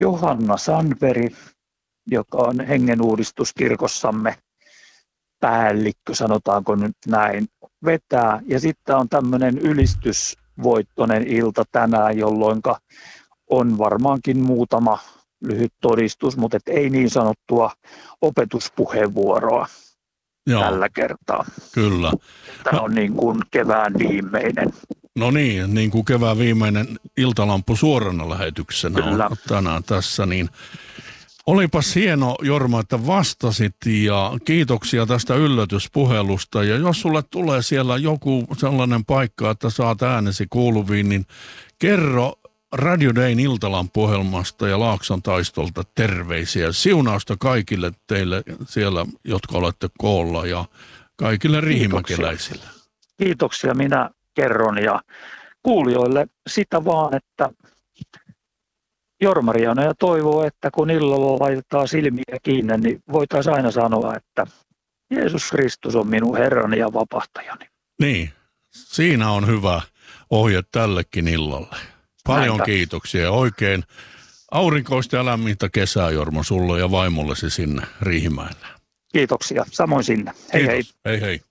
Johanna Sandberg, joka on hengenuudistuskirkossamme päällikkö, sanotaanko nyt näin, vetää. Ja sitten on tämmöinen ylistysvoittoinen ilta tänään, jolloin on varmaankin muutama lyhyt todistus, mutta ei niin sanottua opetuspuheenvuoroa tällä kertaa. Kyllä. Tämä on niin kuin kevään viimeinen. No niin kuin kevään viimeinen Iltalampu suorana lähetyksenä Kyllä. on tänään tässä, niin olipas hieno, Jorma, että vastasit ja kiitoksia tästä yllätyspuhelusta. Ja jos sulle tulee siellä joku sellainen paikka, että saat äänesi kuuluviin, niin kerro Radio Dayn Iltalampu-ohjelmasta ja Laakson taistolta terveisiä. Siunausta kaikille teille siellä, jotka olette koolla ja kaikille riihimäkeläisille. Kiitoksia, minä kerron ja kuulijoille sitä vaan, että Jorma-Riana ja toivoo, että kun illalla laitetaan silmiä kiinni, niin voitaisiin aina sanoa, että Jeesus Kristus on minun Herrani ja vapahtajani. Niin, siinä on hyvä ohje tällekin illalle. Paljon Näinpä. kiitoksia ja oikein aurinkoista ja lämmintä kesää, Jorma, sulle ja vaimollesi sinne Riihimäelle. Kiitoksia, samoin sinne. Hei Kiitos. hei. Hei.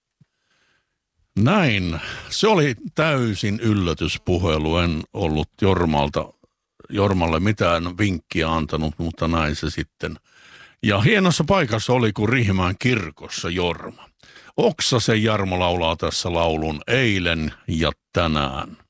Näin. Se oli täysin yllätyspuhelu. En ollut Jormalle mitään vinkkiä antanut, mutta näin se sitten. Ja hienossa paikassa oli, kun Riihimäen kirkossa Jorma. Oksasen Jarmo laulaa tässä laulun eilen ja tänään.